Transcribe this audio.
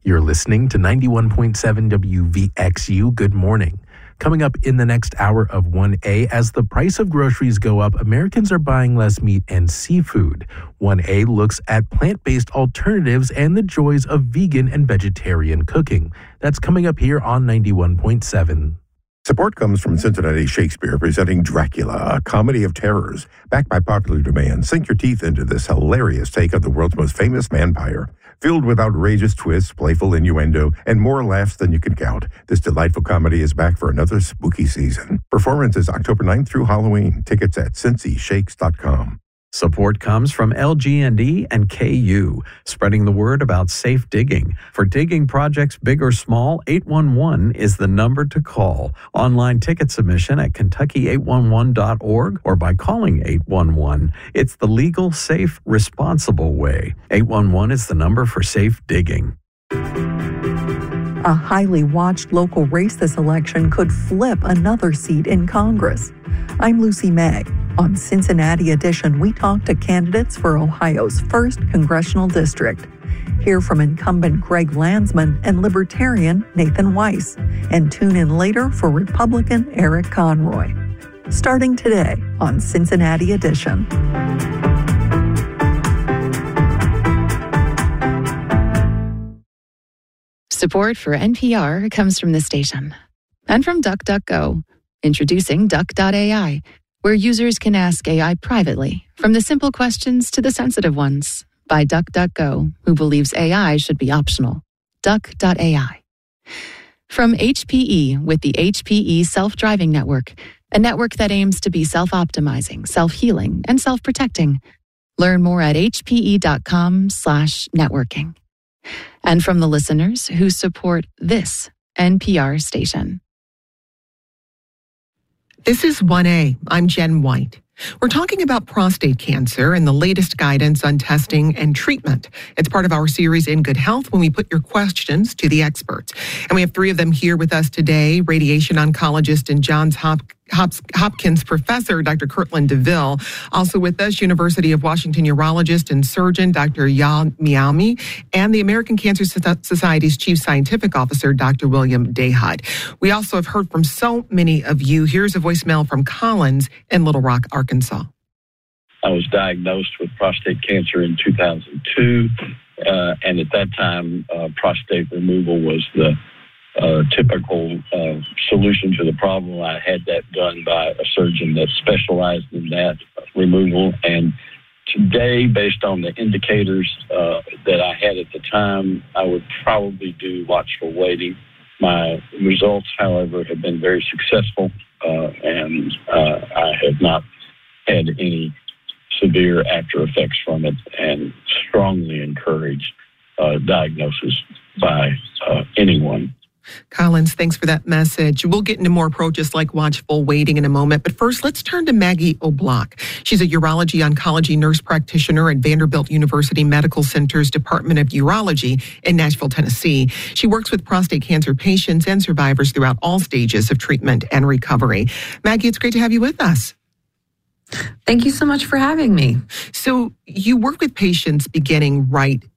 You're listening to 91.7 WVXU. Good morning. Coming up in the next hour of 1A, as the price of groceries go up, Americans are buying less meat and seafood. 1A looks at plant-based alternatives and the joys of vegan and vegetarian cooking. That's coming up here on 91.7. Support comes from Cincinnati Shakespeare presenting Dracula, a comedy of terrors. Backed by popular demand, sink your teeth into this hilarious take on the world's most famous vampire. Filled with outrageous twists, playful innuendo, and more laughs than you can count, this delightful comedy is back for another spooky season. Performance is October 9th through Halloween. Tickets at cincyshakes.com. Support comes from LG&E and KU, spreading the word about safe digging. For digging projects big or small, 811 is the number to call. Online ticket submission at kentucky811.org or by calling 811. It's the legal, safe, responsible way. 811 is the number for safe digging. A highly watched local race this election could flip another seat in Congress. I'm Lucy May. On Cincinnati Edition, we talk to candidates for Ohio's 1st Congressional District. Hear from incumbent Greg Landsman and Libertarian Nathan Weiss. And tune in later for Republican Eric Conroy. Starting today on Cincinnati Edition. Support for NPR comes from the station and from DuckDuckGo. Introducing Duck.ai, where users can ask AI privately, from the simple questions to the sensitive ones, by DuckDuckGo, who believes AI should be optional. Duck.ai. From HPE with the HPE Self-Driving Network, a network that aims to be self-optimizing, self-healing, and self-protecting. Learn more at hpe.com/networking. And from the listeners who support this NPR station. This is 1A. I'm Jen White. We're talking about prostate cancer and the latest guidance on testing and treatment. It's part of our series In Good Health when we put your questions to the experts. And we have 3 of them here with us today. Radiation oncologist and Johns Hopkins professor, Dr. Kirtland DeVille. Also with us, University of Washington urologist and surgeon, Dr. Yal Miami, and the American Cancer Society's chief scientific officer, Dr. William Dahud. We also have heard from so many of you. Here's a voicemail from Collins in Little Rock, Arkansas. I was diagnosed with prostate cancer in 2002, and at that time, prostate removal was the typical solution to the problem. I had that done by a surgeon that specialized in that removal, and today, based on the indicators that I had at the time, I would probably do watchful waiting. My results, however, have been very successful, and I have not had any severe after effects from it, and strongly encourage diagnosis by anyone. Collins, thanks for that message. We'll get into more approaches like watchful waiting in a moment. But first, let's turn to Maggie O'Block. She's a urology oncology nurse practitioner at Vanderbilt University Medical Center's Department of Urology in Nashville, Tennessee. She works with prostate cancer patients and survivors throughout all stages of treatment and recovery. Maggie, it's great to have you with us. Thank you so much for having me. So you work with patients beginning right